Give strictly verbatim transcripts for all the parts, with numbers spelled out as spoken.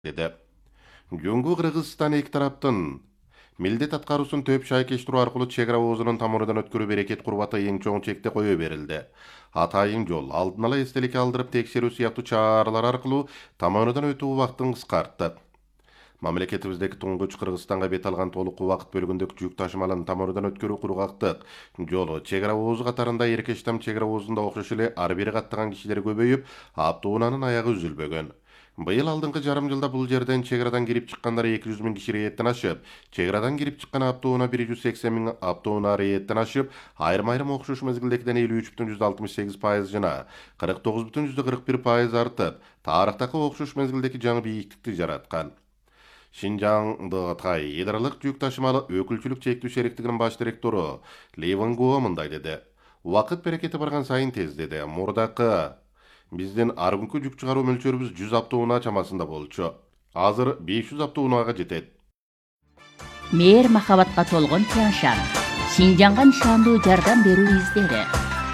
dedi. Жөнгү Кыргызстан эки тараптын милдет аткаруусун төп шайкештирүү аркылуу чек ара оозунун тамырынан өткөрүп эрекет курбаты эң чоң чекте кое берилди. Атайын жол, алдын ала эстелик алдырып текшерүү сыяктуу чаралар аркылуу тамырынан өтүү убактын кыскартты. Мамлекетибиздеги туңгуч Кыргызстанга бет алган толук убакыт бөлүгүндөгү жүк ташымаларын тамырынан өткөрүү кургактык жолу чек ара оозу катарында Эркештам чек ара оозунда окшош эле ар бири каттаган кишилер көбөйүп, автоунаанын аягы үзүлбөгөн. Быйыл алдыңкы жарым жылда бул жерден чек арадан кирип чыккандар эки жүз миң киши рейеттен ашып, чек арадан кирип чыккан автоунаа бир жүз сексен миң автоунаа рейеттен ашып, айрым-айрым окшош мезгилдегиден элүү үч бүтүн жүз алтымыш сегиз пайыз жана кырк тогуз бүтүн жүз кырк бир пайыз артып, тарыхтагы окшош мезгилдеги жаңы бийиктикти жараткан. Шинжаңдыгытай Идралык жүк ташымалы өкүлчүлүк чектүү шериктигинин баш директору Ливан Гуа мындай деди. Убакыт берекети барган сайын тездеди. Мурдакы биздин ар күнкү жүк чыгаруу мөлчөрүбүз жүз автоунаа чамасында болчу. Азыр беш жүз автоунаага жетет. Мээр махабатка толгон Тяншан. Шинжаңга нишандуу жардам берүү издери.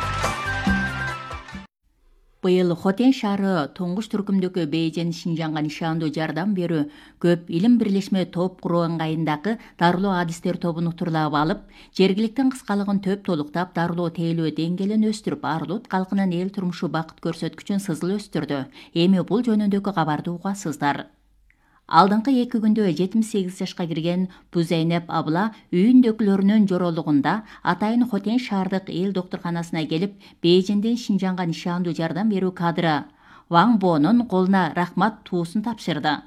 Быйыл Хотен шаары туңгуч түркүмдөгү Бейжен Шинжаңга нишандуу жардам берүү көп илим бирлешме топ куруу ыңгайындагы дарылоо адистер тобун утурлап алып, жергиликтин кыскалыгын төп толуктап, дарылоо тейлөө деңгээлин өстүрүп, Арлут калкынын эл турмушу бакыт көрсөткүчүн сызыл өстүрдү. Эми бул жөнүндөгү кабарды угасыздар. Алдыңкы эки күндө жетимиш сегиз жашка кирген Бузайнеп абла үйүндөгүлөрүнүн жоролугунда атайын Хотен шаардык эл доктурканасына келип, Бейжиңден Шинжаңга нишандуу жардам берүү кадры Ваң Бонун колуна рахмат туусун тапшырды.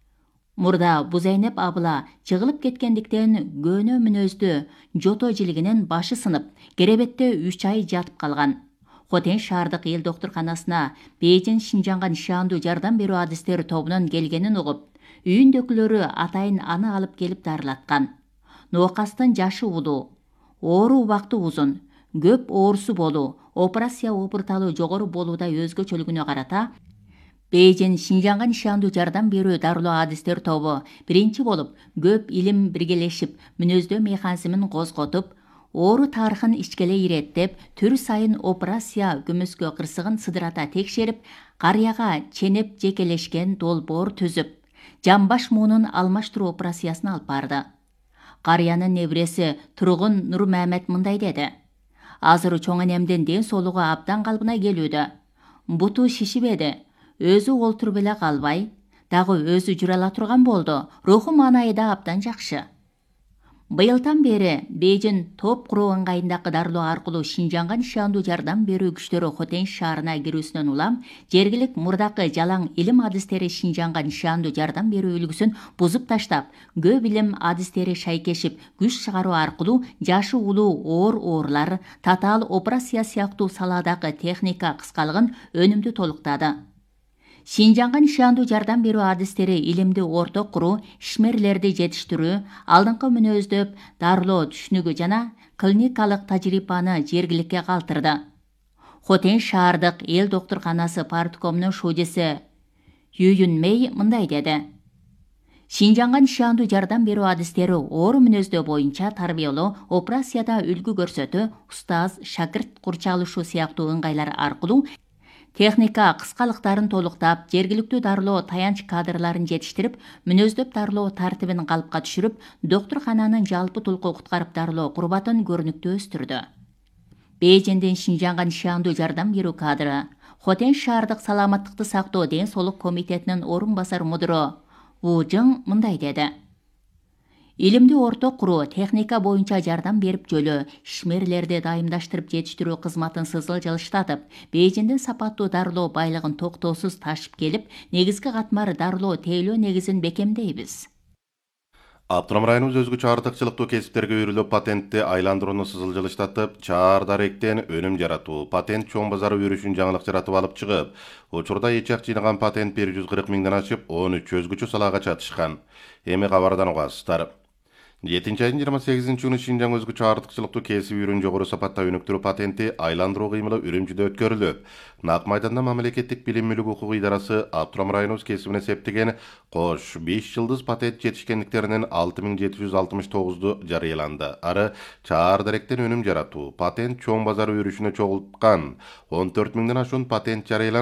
Мурда Бузайнеп абла чыгылып кеткендиктен көнө мүнөздүү жото жилигинен башы сынып, керебетте үч ай жатып калган. Хотен шаардык эл доктурканасына Бейжиң Шинжаңга нишандуу жардам берүү адистер тобунун келгенин угуп, үйүндөгүлөрү атайын аны алып келип дарылаткан. Ноокастын жашы улуу, оору убакты узун, көп оорусу болуу, операция опурталуу жогору болуудай өзгөчөлүгүнө карата Бейжиң Шинжаңга нишандуу жардам берүү дарылоо адистер тобу биринчи болуп көп илим биргелешип, мүнөздөө механизмин козготуп, оору тарыхын ичкеле иреттеп, түр сайын операция көмөскө кырсыгын сыдырата текшерип, карыяга ченеп жекелешкен долбоор түзүп, жамбаш муунун алмаштыруу операциясын алып барды. Карыянын небиреси Тургун Нурмамет мындай деди. Азыр чоң энемдин ден соолугу абдан калыбына келүүдө. Буту шишибеди, өзү олтуруп эле калбай, дагы өзү жүрө ала турган болду. Руху маанайы да абдан жакшы. Быйылдан бери Бейжиң топ куруу ыңгайындагы дарылоо аркылуу Шинжаңга нишандуу жардам берүү күчтөрү Хотен шаарына кирүүсүнөн улам, жергилик мурдакы жалаң илим адистери Шинжаңга нишандуу жардам берүү үлгүсүн бузуп таштап, көп илим адистери шайкешип, күч чыгаруу аркылуу жашы улуу оор оорлар, татаал операция сыяктуу салаадагы техника кыскалыгын өнүмдүү толуктады. Шинжаңга нишандуу жардам берүү адистери илимди орток куруу, ишмерлерди жетиштирүү, алдыңкы мүнөздөп дарылоо түшүнүгү жана клиникалык тажрыйбаны жергиликке калтырды. Хотен шаардык эл доктурканасы парткомунун шудеси Ююн Мэй мындай деди. Шинжаңга нишандуу жардам берүү адистери оору мүнөздөө боюнча тарбиялоо, операцияда үлгү көрсөтүү, устаз, шакырт курчалышуу сыяктуу ыңгайлар аркылуу техника кыскалыктарын толуктап, жергиликтүү дарылоо таянч кадрларын жетиштирип, мүнөздөп дарылоо тартибин калыпка түшүрүп, доктуркананын жалпы тулку куткарып дарылоо курбатын көрүнүктүү өстүрдү. Бейжиңден Шинжаңга нишандуу жардам берүү кадры Хотен шаардык саламаттыкты сактоо ден соолук комитетинин орун басар мудуру Ву Жың мындай деди. Илимди орток куруу, техника боюнча жардам берип жөлөө, ишмерлерди дайымдаштырып жетиштирүү кызматын сызыл жылыштатып, Бейжиңден сапаттуу дарылоо байлыгын токтоосуз ташып келип, негизги катмар дарылоо тейлөө негизин бекемдейбиз. Автоном районубуз өзгөчө артыкчылыктуу кесиптерге үйрүлүп, патентти айландырууну сызыл жылыштатып, чаар даректен өнүм жаратуу, патент чоң базары өрүшүн жаңылык жаратып алып чыгып, учурда эчак жыйнаган патент бир жүз кырк миңден ашып, он үч өзгөчө салаага чатышкан. Эми кабардан угасыздар. жетинчи айдын жыйырма сегизинчи күнү Шинжаң өзгөчө артыкчылыктуу кесип үйрөн жогору сапатта өнүктүрүү патенти айландыруу кыймылы Үрүмчүдө өткөрүлүп, Нак майданда мамлекеттик билим мүлүк укук идарасы Автоном районубуз кесибине септеген кош беш жылдыз патент жетишкендиктеринин алты миң жети жүз алтымыш тогузу жарыяланды. Ары чаар даректен өнүм жаратуу, патент чоң базары өрүшүнө чогулткан он төрт миңден ашуун патент жарыяланып,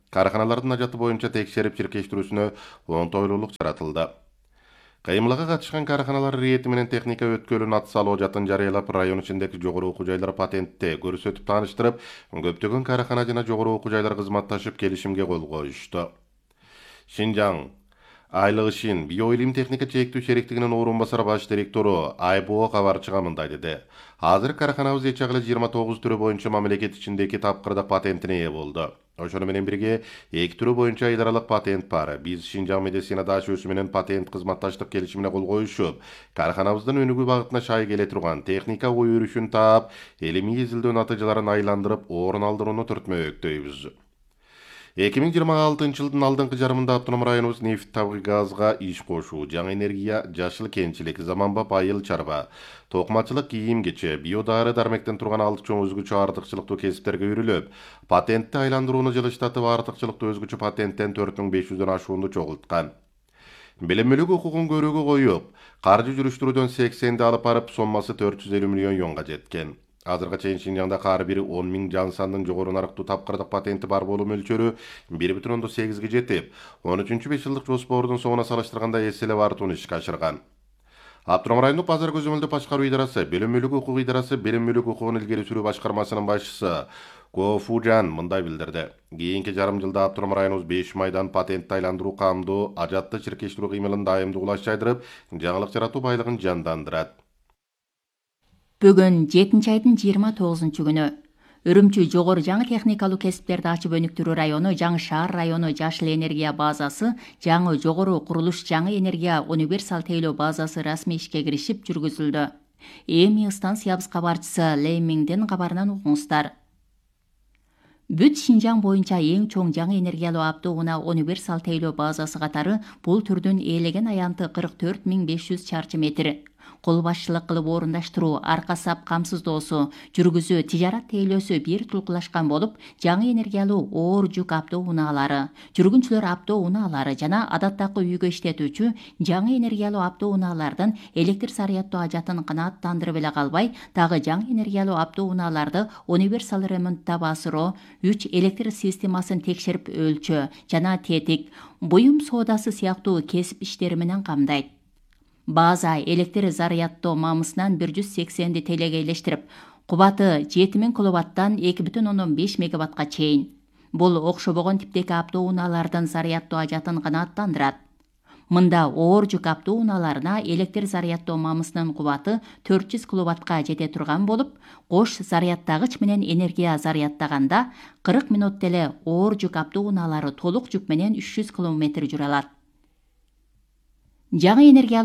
Карханалардын ажаты боюнча текшерип чиркештирүүсүнө оңтойлуулук жаратылды. Кыймылга катышкан карханалар риети менен техника өткөлүн ат салуу жатын жарыялап, район ичиндеги жогору окуу жайлар патентте көрсөтүп тааныштырып, көптөгөн кархана жана жогору окуу жайлар кызматташып келишимге кол коюшту. Шинжаң Айлык ишин биоилим техника чектүү шериктигинин орун басар баш директору Айбоо кабарчыга мындай деди. Азыр карханабыз эч агылы жыйырма тогуз түрү боюнча мамлекет ичинде эки тапкырда патентине ээ болду. Ошону менен бирге эки түрү боюнча айдаралык патент бар. Биз Шинжаң медицина дашөөсү менен патент кызматташтык келишимине кол коюшуп, карханабыздын өнүгүү багытына шай келе турган техника ой өрүшүн таап, илимий изилдөө натыйжаларын айландырып, орун алдырууну түртмөктөйбүз. эки миң жыйырма алтынчы жылдын алдыңкы жарымында автоном районубуз нефть табигый газга иш кошуу, жаңы энергия, жашыл кенчилик, заманбап айыл чарба, токмачылык, кийим кече, биодары дармектен турган алты чоң өзгөчө артыкчылыктуу кесиптерге үйрүлүп, патентти айландырууну жылыштатып, артыкчылыктуу өзгөчө патенттен төрт миң беш жүздөн ашуунду чогулткан. Билимилик укугун көрүүгө коюп, каржы жүрүштүрүүдөн сексенди алып барып, соммасы төрт жүз элүү миллион юанга жеткен. Азырга чейин Шинжаңда ар бир он миң жан сандын жогору нарыктуу тапкырдык патенти бар болуу мөлчөрү бир бүтүн ондон сегизге жетип, он үчүнчү беш жылдык жоспордун соңуна салыштырганда эселеп артууну ишке ашырган. Автоном райондук базар көзөмөлдөө башкаруу идарасы, билим мүлүк укугу идарасы, билим мүлүк укугун илгери сүрүү башкармасынын башчысы Ко Фужан мындай билдирди. Кийинки жарым жылда автоном районубуз беш майдан патентти айландыруу камдуу, ажатты чиркештирүү кыймылын дайымдуу кулаш жайдырып, жаңылык жаратуу байлыгын жандандырат. Бүгүн жетинчи айдын жыйырма тогузунчу күнү Үрүмчү жогору жаңы техникалуу кесиптерди ачып өнүктүрүү району, Жаңы шаар району жашыл энергия базасы, жаңы жогору курулуш жаңы энергия универсал тейлөө базасы расмий ишке киришип жүргүзүлдү. Эми станциябыз кабарчысы Леймиңдин кабарынан угуңуздар. Бүт Шинжаң боюнча эң чоң жаңы энергиялуу автоунаа универсал тейлөө базасы катары бул түрдүн ээлеген аянты кырк төрт миң беш жүз чарчы метр. Кол башчылык кылып орундаштыруу, арка сап камсыздоосу, жүргүзүү, тижарат тейлөөсү бир тулкулашкан болуп, жаңы энергиялуу оор жүк автоунаалары, жүргүнчүлөр автоунаалары жана адаттагы үйгө иштетүүчү жаңы энергиялуу автоунаалардын электр заряддоо ажатын канааттандырып эле калбай, дагы жаңы энергиялуу автоунааларды универсал ремонттап асыроо, үч электр системасын текшерип өлчөө жана тетик, буюм соодасы сыяктуу кесип иштери менен камдайт. База электр заряддоо мамысынан бир жүз сексенди телеге элештирип, кубаты жети миң киловаттан эки бүтүн ондон беш мегаваттка чейин. Бул окшобогон типтеги автоунаалардын заряддоо ажатын канааттандырат. Мында оор жүк автоунааларына электр заряддоо мамысынын кубаты төрт жүз киловаттка жете турган болуп, кош заряддагыч менен энергия заряддаганда кырк мүнөттө эле оор жүк автоунаалары толук жүк менен үч жүз километр жүрө алат. Жаңы энергия